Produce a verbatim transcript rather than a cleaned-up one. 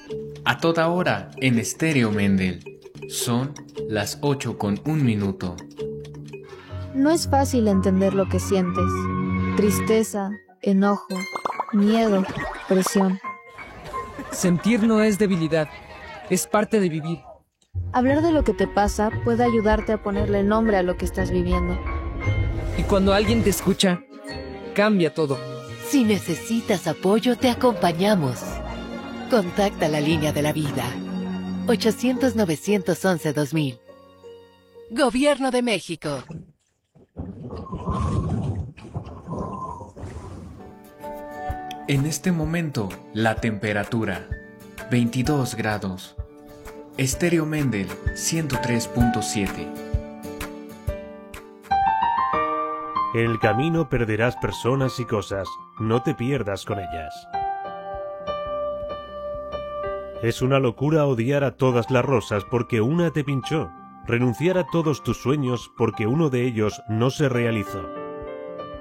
A toda hora en Estéreo Mendel. Son las ocho con un minuto. No es fácil entender lo que sientes. Tristeza, enojo, miedo, presión. Sentir no es debilidad, es parte de vivir. Hablar de lo que te pasa puede ayudarte a ponerle nombre a lo que estás viviendo. Y cuando alguien te escucha, cambia todo. Si necesitas apoyo, te acompañamos. Contacta la línea de la vida. ochocientos, novecientos once, dos mil. Gobierno de México. En este momento, la temperatura, veintidós grados. Estéreo Mendel, ciento tres punto siete. En el camino perderás personas y cosas, no te pierdas con ellas. Es una locura odiar a todas las rosas porque una te pinchó, renunciar a todos tus sueños porque uno de ellos no se realizó.